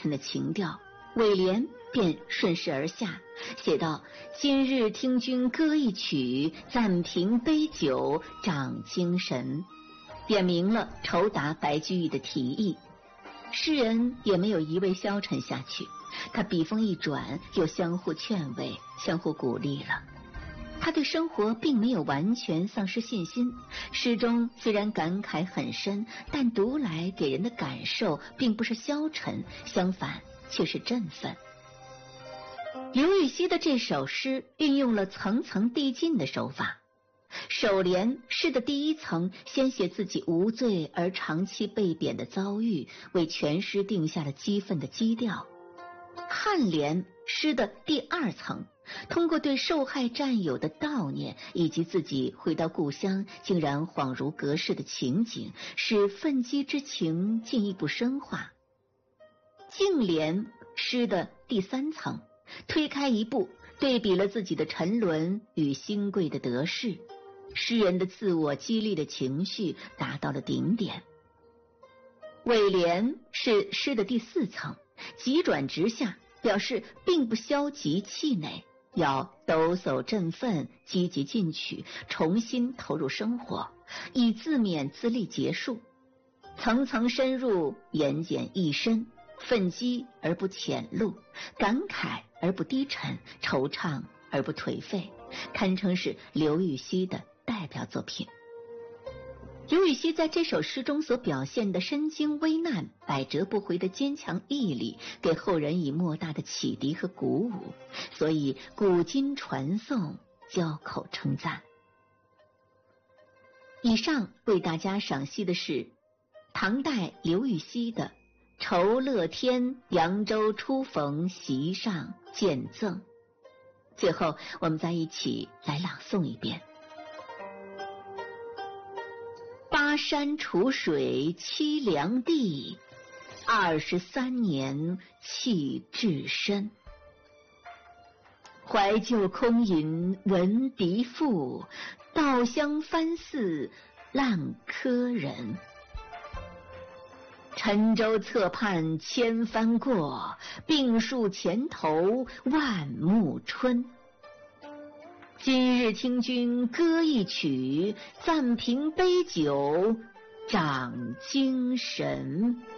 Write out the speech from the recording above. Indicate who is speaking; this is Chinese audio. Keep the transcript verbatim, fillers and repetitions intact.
Speaker 1: 沉的情调，尾联便顺势而下，写道：今日听君歌一曲，暂凭杯酒长精神，点明了酬答白居易的提议。诗人也没有一味消沉下去，他笔锋一转，又相互劝慰，相互鼓励了。他对生活并没有完全丧失信心，诗中虽然感慨很深，但读来给人的感受并不是消沉，相反却是振奋。刘禹锡的这首诗运用了层层递进的手法，首联诗的第一层先写自己无罪而长期被贬的遭遇，为全诗定下了激愤的基调。颔联诗的第二层通过对受害战友的悼念，以及自己回到故乡竟然恍如隔世的情景，使愤激之情进一步深化。颈联诗的第三层推开一步，对比了自己的沉沦与新贵的得势，诗人的自我激励的情绪达到了顶点。尾联是诗的第四层，急转直下，表示并不消极气馁，要抖擞振奋，积极进取，重新投入生活，以自勉自励结束。层层深入，言简意深，愤激而不浅露，感慨而不低沉，惆怅而不颓废，堪称是刘禹锡的代表作品。刘禹锡在这首诗中所表现的身经危难、百折不回的坚强毅力，给后人以莫大的启迪和鼓舞，所以古今传颂，交口称赞。以上为大家赏析的是唐代刘禹锡的《酬乐天扬州初逢席上见赠》。最后我们再一起来朗诵一遍：巴山楚水凄凉地，二十三年弃置身。怀旧空吟闻笛赋，稻香翻似烂柯人。沉舟侧畔千帆过，病树前头万木春。今日听君歌一曲，暂凭杯酒长精神。